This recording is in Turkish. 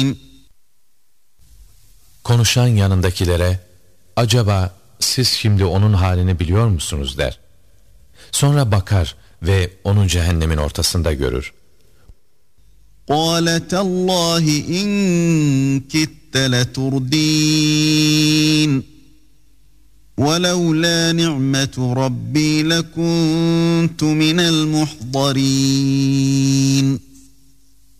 Konuşan yanındakilere, acaba siz şimdi onun halini biliyor musunuz der. Sonra bakar ve onu cehennemin ortasında görür. قَالَ تَاللّٰهِ اِنْ كِدْتَ لَتُرْدِينَ وَلَوْلَا نِعْمَةُ رَبِّي لَكُنْتُ مِنَ الْمُحْضَرِينَ